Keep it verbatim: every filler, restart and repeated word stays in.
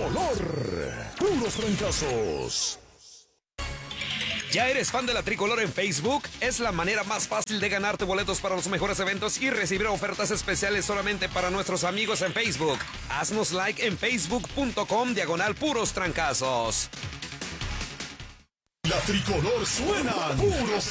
tricolor. Puros trancazos. ¿Ya eres fan de la Tricolor en Facebook? Es la manera más fácil de ganarte boletos para los mejores eventos y recibir ofertas especiales solamente para nuestros amigos en Facebook. Haznos like en facebook.com diagonal puros trancazos. La Tricolor suena puros